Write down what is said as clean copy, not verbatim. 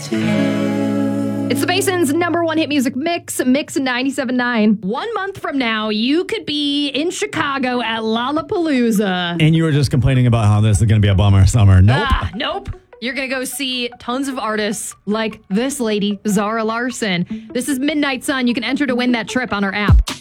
It's the Basin's number one hit music mix 97.9. 1 month from now, you could be in Chicago at Lollapalooza. And you were just complaining about how this is going to be a bummer summer. Nope. Nope. You're going to go see tons of artists like this lady, Zara Larson. This is Midnight Sun. You can enter to win that trip on our app.